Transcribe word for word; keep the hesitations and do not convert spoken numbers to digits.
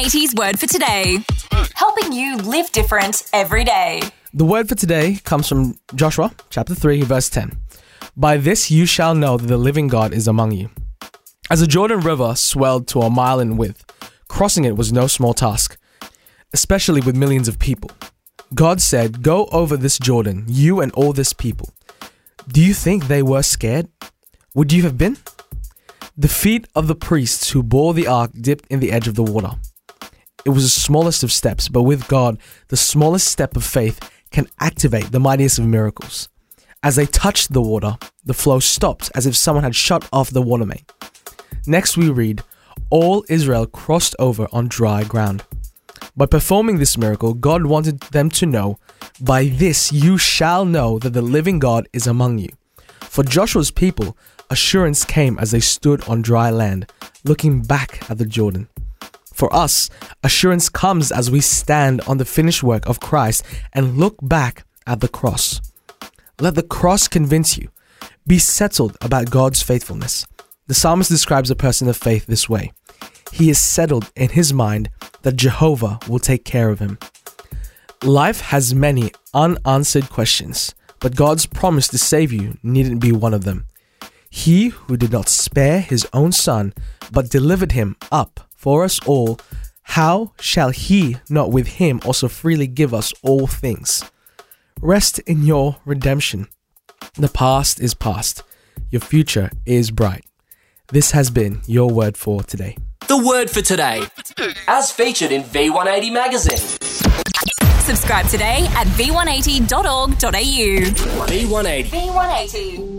eighty's Word for Today, helping you live different every day. The word for today comes from Joshua chapter three, verse ten. By this you shall know that the living God is among you. As the Jordan River swelled to a mile in width, crossing it was no small task, especially with millions of people. God said, "Go over this Jordan, you and all this people." Do you think they were scared? Would you have been? The feet of the priests who bore the ark dipped in the edge of the water. It was the smallest of steps, but with God, the smallest step of faith can activate the mightiest of miracles. As they touched the water, the flow stopped as if someone had shut off the water main. Next we read, all Israel crossed over on dry ground. By performing this miracle, God wanted them to know, by this you shall know that the living God is among you. For Joshua's people, assurance came as they stood on dry land, looking back at the Jordan. For us, assurance comes as we stand on the finished work of Christ and look back at the cross. Let the cross convince you. Be settled about God's faithfulness. The psalmist describes a person of faith this way. He is settled in his mind that Jehovah will take care of him. Life has many unanswered questions, but God's promise to save you needn't be one of them. He who did not spare his own son, but delivered him up for us all, how shall he not with him also freely give us all things? Rest in your redemption. The past is past. Your future is bright. This has been your word for today. The word for today, as featured in V one eighty magazine. Subscribe today at v one eighty dot org dot a u. V one eighty. V one eighty.